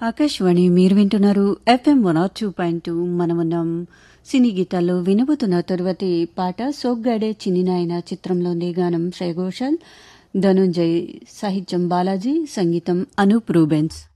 ఆకాశవాణి మీరు వింటున్నారు ఎఫ్ఎం 102.2 మనమున్నాం సినీ గీతాల్లో వినబోతున్న తరువాతి పాట సోగ్గాడే చిన్నినాయన చిత్రంలోని గానం శ్రేయ ఘోషాల్ ధనుంజయ్ సాహిత్యం బాలాజీ సంగీతం అనూప్ రూబెన్స్